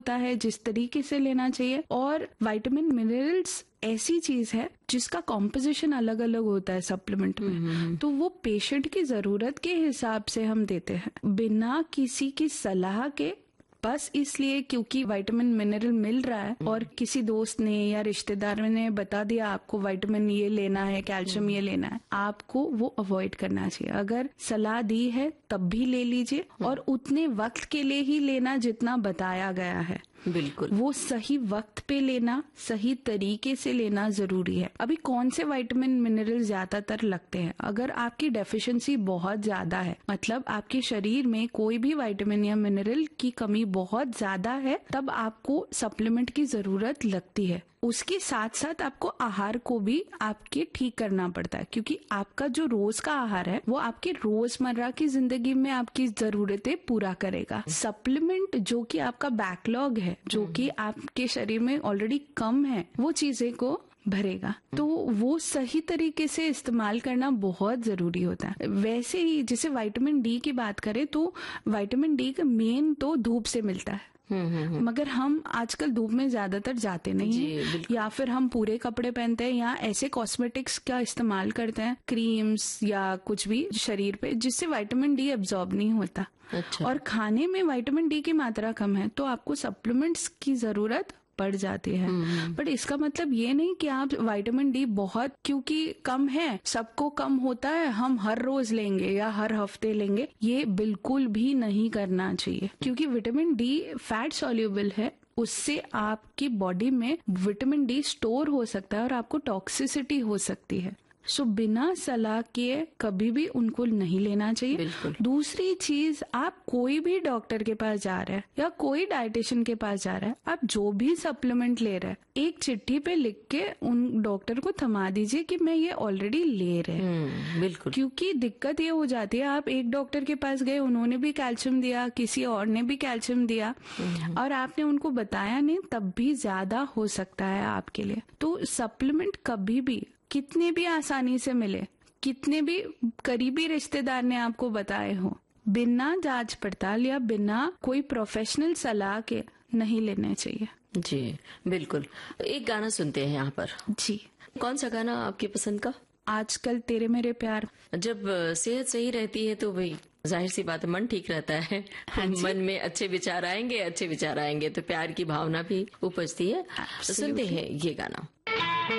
होता है, जिस तरीके से लेना चाहिए। और विटामिन मिनरल्स ऐसी चीज है जिसका कॉम्पोजिशन अलग अलग होता है सप्लीमेंट में, तो वो पेशेंट की जरूरत के हिसाब से हम देते हैं बिना किसी की सलाह के, बस इसलिए क्योंकि विटामिन मिनरल मिल रहा है और किसी दोस्त ने या रिश्तेदार ने बता दिया आपको विटामिन ये लेना है, कैल्शियम ये लेना है, आपको वो अवॉइड करना चाहिए। अगर सलाह दी है तब भी ले लीजिए और उतने वक्त के लिए ही लेना जितना बताया गया है। बिल्कुल, वो सही वक्त पे लेना, सही तरीके से लेना जरूरी है। अभी कौन से विटामिन मिनरल ज्यादातर लगते हैं? अगर आपकी डेफिशिएंसी बहुत ज्यादा है, मतलब आपके शरीर में कोई भी विटामिन या मिनरल की कमी बहुत ज्यादा है, तब आपको सप्लीमेंट की जरूरत लगती है। उसके साथ साथ आपको आहार को भी आपके ठीक करना पड़ता है, क्योंकि आपका जो रोज का आहार है वो आपके रोजमर्रा की जिंदगी में आपकी जरूरतें पूरा करेगा। सप्लीमेंट जो कि आपका बैकलॉग है, जो कि आपके शरीर में ऑलरेडी कम है, वो चीजें को भरेगा। तो वो सही तरीके से इस्तेमाल करना बहुत जरूरी होता है। वैसे ही जैसे विटामिन डी की बात करें तो विटामिन डी का मेन तो धूप से मिलता है, मगर हम आजकल धूप में ज्यादातर जाते नहीं हैं, या फिर हम पूरे कपड़े पहनते हैं या ऐसे कॉस्मेटिक्स का इस्तेमाल करते हैं, क्रीम्स या कुछ भी शरीर पे, जिससे विटामिन डी एब्जॉर्ब नहीं होता। अच्छा। और खाने में विटामिन डी की मात्रा कम है तो आपको सप्लीमेंट्स की जरूरत पड़ जाती है। बट इसका मतलब ये नहीं कि आप विटामिन डी बहुत क्योंकि कम है, सबको कम होता है, हम हर रोज लेंगे या हर हफ्ते लेंगे, ये बिल्कुल भी नहीं करना चाहिए। क्योंकि विटामिन डी फैट सॉल्युबल है, उससे आपकी बॉडी में विटामिन डी स्टोर हो सकता है और आपको टॉक्सिसिटी हो सकती है। सो बिना सलाह के कभी भी उनको नहीं लेना चाहिए। दूसरी चीज, आप कोई भी डॉक्टर के पास जा रहे हैं या कोई डाइटिशियन के पास जा रहे हैं, आप जो भी सप्लीमेंट ले रहे हैं, एक चिट्ठी पे लिख के उन डॉक्टर को थमा दीजिए कि मैं ये ऑलरेडी ले रहे हैं। बिल्कुल, क्योंकि दिक्कत ये हो जाती है, आप एक डॉक्टर के पास गए, उन्होंने भी कैल्शियम दिया, किसी और ने भी कैल्शियम दिया और आपने उनको बताया नहीं, तब भी ज्यादा हो सकता है आपके लिए। तो सप्लीमेंट कभी भी कितने भी आसानी से मिले, कितने भी करीबी रिश्तेदार ने आपको बताए हो, बिना जांच पड़ताल या बिना कोई प्रोफेशनल सलाह के नहीं लेने चाहिए। जी बिल्कुल। एक गाना सुनते हैं यहाँ पर। जी, कौन सा गाना आपकी पसंद का? आजकल तेरे मेरे प्यार। जब सेहत सही रहती है तो भाई जाहिर सी बात है, मन ठीक रहता है। मन में अच्छे विचार आएंगे तो प्यार की भावना भी उपजती है। सुनते हैं ये गाना।